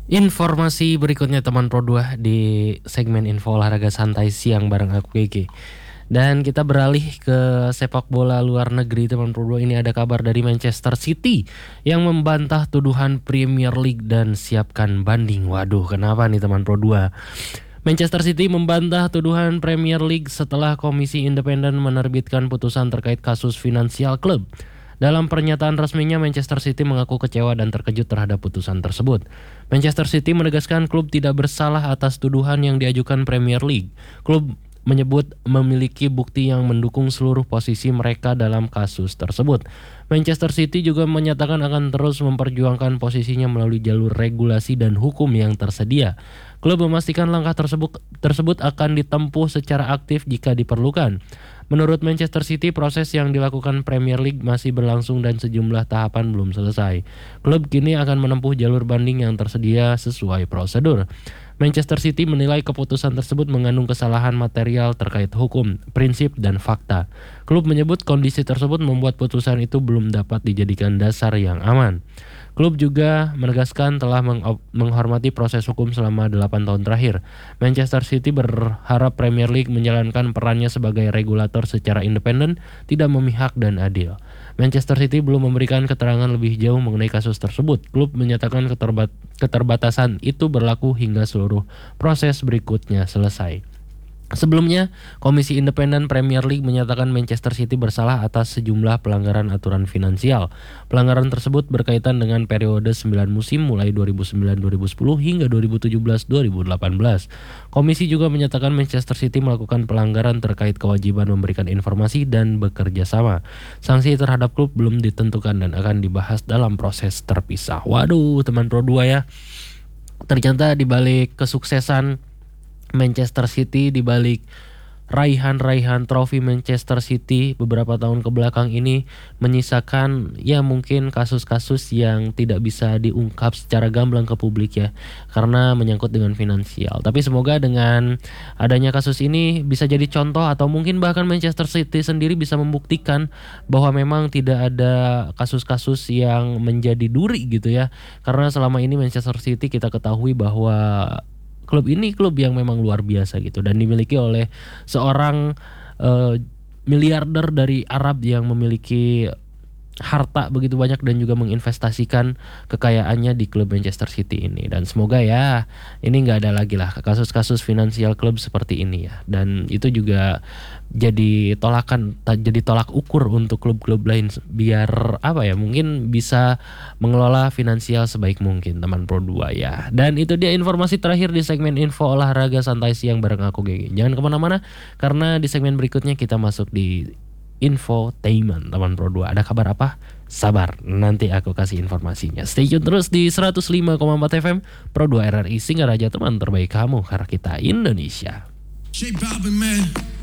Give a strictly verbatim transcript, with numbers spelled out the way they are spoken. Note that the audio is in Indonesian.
Informasi berikutnya teman Pro dua di segmen info olahraga santai siang bareng aku Gege. Dan kita beralih ke sepak bola luar negeri teman Pro dua. Ini ada kabar dari Manchester City yang membantah tuduhan Premier League dan siapkan banding. Waduh, kenapa nih teman Pro dua? Manchester City membantah tuduhan Premier League setelah Komisi Independen menerbitkan putusan terkait kasus finansial klub. Dalam pernyataan resminya, Manchester City mengaku kecewa dan terkejut terhadap putusan tersebut. Manchester City menegaskan klub tidak bersalah atas tuduhan yang diajukan Premier League. Klub menyebut memiliki bukti yang mendukung seluruh posisi mereka dalam kasus tersebut. Manchester City juga menyatakan akan terus memperjuangkan posisinya melalui jalur regulasi dan hukum yang tersedia. Klub memastikan langkah tersebut tersebut akan ditempuh secara aktif jika diperlukan. Menurut Manchester City, proses yang dilakukan Premier League masih berlangsung dan sejumlah tahapan belum selesai. Klub kini akan menempuh jalur banding yang tersedia sesuai prosedur. Manchester City menilai keputusan tersebut mengandung kesalahan material terkait hukum, prinsip, dan fakta. Klub menyebut kondisi tersebut membuat putusan itu belum dapat dijadikan dasar yang aman. Klub juga menegaskan telah meng- menghormati proses hukum selama delapan tahun terakhir. Manchester City berharap Premier League menjalankan perannya sebagai regulator secara independen, tidak memihak dan adil. Manchester City belum memberikan keterangan lebih jauh mengenai kasus tersebut. Klub menyatakan keterbat- keterbatasan itu berlaku hingga seluruh proses berikutnya selesai. Sebelumnya, Komisi Independen Premier League menyatakan Manchester City bersalah atas sejumlah pelanggaran aturan finansial. Pelanggaran tersebut berkaitan dengan periode sembilan musim mulai dua ribu sembilan dua ribu sepuluh hingga dua ribu tujuh belas dua ribu delapan belas. Komisi juga menyatakan Manchester City melakukan pelanggaran terkait kewajiban memberikan informasi dan bekerja sama. Sanksi terhadap klub belum ditentukan dan akan dibahas dalam proses terpisah. Waduh, teman Pro dua ya. Ternyata di balik kesuksesan Manchester City, di balik raihan-raihan trofi Manchester City beberapa tahun ke belakang ini menyisakan ya mungkin kasus-kasus yang tidak bisa diungkap secara gamblang ke publik ya, karena menyangkut dengan finansial. Tapi semoga dengan adanya kasus ini bisa jadi contoh, atau mungkin bahkan Manchester City sendiri bisa membuktikan bahwa memang tidak ada kasus-kasus yang menjadi duri gitu ya. Karena selama ini Manchester City kita ketahui bahwa klub ini klub yang memang luar biasa gitu, dan dimiliki oleh seorang uh, miliarder dari Arab yang memiliki harta begitu banyak dan juga menginvestasikan kekayaannya di klub Manchester City ini. Dan semoga ya ini nggak ada lagi lah kasus-kasus finansial klub seperti ini ya, dan itu juga jadi tolakan, jadi tolak ukur untuk klub-klub lain biar apa ya, mungkin bisa mengelola finansial sebaik mungkin teman Pro dua ya. Dan itu dia informasi terakhir di segmen info olahraga santai siang bareng aku Gege. Jangan kemana-mana karena di segmen berikutnya kita masuk di infotainment teman Pro dua. Ada kabar apa? Sabar, nanti aku kasih informasinya. Stay tune terus di seratus lima koma empat F M Pro dua R R I Singaraja, teman terbaik kamu karena kita Indonesia.